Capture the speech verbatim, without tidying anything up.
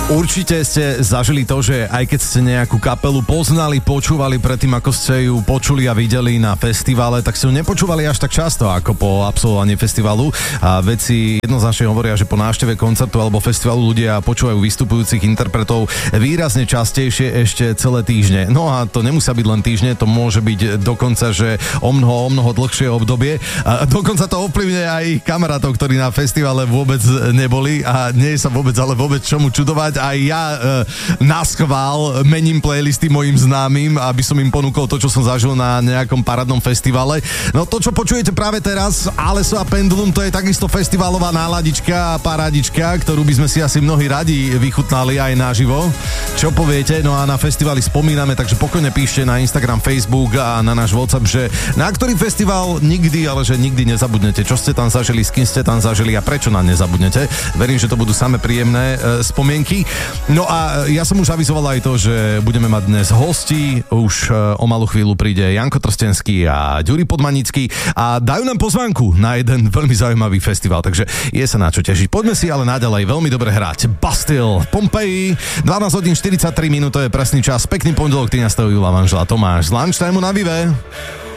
Určite ste zažili to, že aj keď ste nejakú kapelu poznali, počúvali predtým, ako ste ju počuli a videli na festivale, tak ste ju nepočúvali až tak často ako po absolvovaní festivalu. A veci jednoznačne hovoria, že po návšteve koncertu alebo festivalu ľudia počúvajú vystupujúcich interpretov výrazne častejšie ešte celé týždne. No a to nemusí byť len týždne, to môže byť dokonca, že o mnoho, o mnoho dlhšie obdobie. A dokonca to ovplyvňuje aj kamarátov, ktorí na festivale vôbec neboli a nie je sa vôbec, ale vôbec čomu čudovať. Aj ja e, naschvál mením playlisty mojim známym, aby som im ponúkol to, čo som zažil na nejakom parádnom festivale. No to, čo počujete práve teraz, Alesso a Pendulum, to je takisto festivalová náladička a parádička, ktorú by sme si asi mnohí radi vychutnali aj naživo. Čo poviete? No a na festivali spomíname, takže pokojne píšte na Instagram, Facebook a na náš WhatsApp, že na ktorý festival nikdy, ale že nikdy nezabudnete. Čo ste tam zažili, s kým ste tam zažili a prečo nám nezabudnete. Verím, že to budú samé príjemné e, spomienky. No a ja som už avizoval aj to, že budeme mať dnes hostí. Už o malú chvíľu príde Janko Trstenský a Ďuri Podmanický a dajú nám pozvánku na jeden veľmi zaujímavý festival, takže je sa na čo tešiť. Poďme si ale naďalej veľmi dobre hrať. Bastille v Pompeji, dvanásť hodín štyridsaťtri minút, to je presný čas. Pekný pondelok, trinásteho júla vám želá Tomáš z Lunchtimeu na Vive.